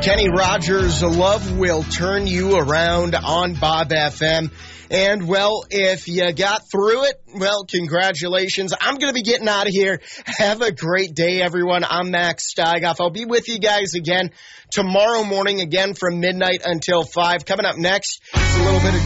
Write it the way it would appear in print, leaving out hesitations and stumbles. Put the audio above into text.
Kenny Rogers' Love Will Turn You Around on Bob FM. And, well, if you got through it, well, congratulations. I'm going to be getting out of here. Have a great day, everyone. I'm Max Steigoff. I'll be with you guys again tomorrow morning, again from midnight until 5. Coming up next, it's a little bit of